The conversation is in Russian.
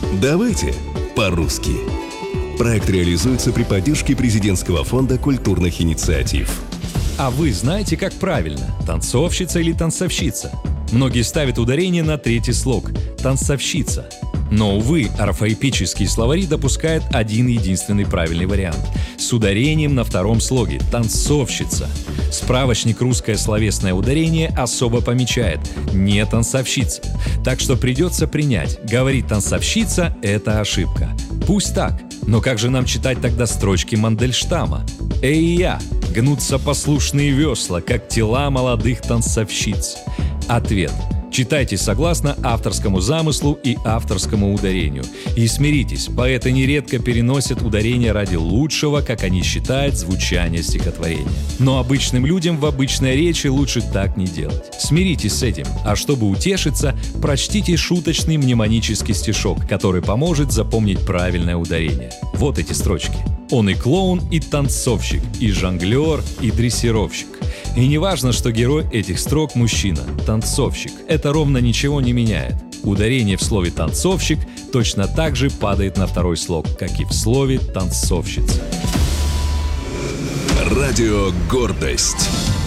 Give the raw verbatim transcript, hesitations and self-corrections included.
Давайте по-русски. Проект реализуется при поддержке Президентского фонда культурных инициатив. А вы знаете, как правильно? Танцовщица или танцовщица? Многие ставят ударение на третий слог – танцовщица. Но, увы, орфоэпические словари допускают один единственный правильный вариант – с ударением на втором слоге – танцовщица. Справочник «Русское словесное ударение» особо помечает – не танцовщица. Так что придется принять – говорить танцовщица – это ошибка. Пусть так, но как же нам читать тогда строчки Мандельштама? «Эй-я! Гнутся послушные весла, как тела молодых танцовщиц». Ответ. Читайте согласно авторскому замыслу и авторскому ударению. И смиритесь, поэты нередко переносят ударение ради лучшего, как они считают, звучания стихотворения. Но обычным людям в обычной речи лучше так не делать. Смиритесь с этим, а чтобы утешиться, прочтите шуточный мнемонический стишок, который поможет запомнить правильное ударение. Вот эти строчки. Он и клоун, и танцовщик, и жонглер, и дрессировщик. И не важно, что герой этих строк мужчина, танцовщик. Это ровно ничего не меняет. Ударение в слове «танцовщик» точно так же падает на второй слог, как и в слове «танцовщица». Радио «Гордость».